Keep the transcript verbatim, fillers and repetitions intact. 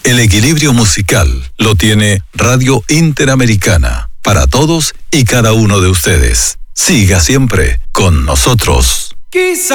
El equilibrio musical lo tiene Radio Interamericana, para todos y cada uno de ustedes. Siga siempre con nosotros. Quizá